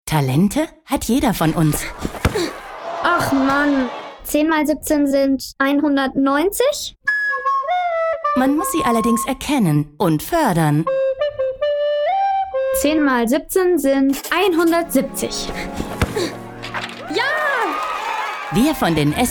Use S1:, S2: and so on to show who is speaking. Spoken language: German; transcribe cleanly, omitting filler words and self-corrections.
S1: Talente hat jeder von uns.
S2: Ach Mann, 10 mal 17 sind 190?
S1: Man muss sie allerdings erkennen und fördern.
S2: 10 mal 17 sind 170. Ja!
S1: Wir von den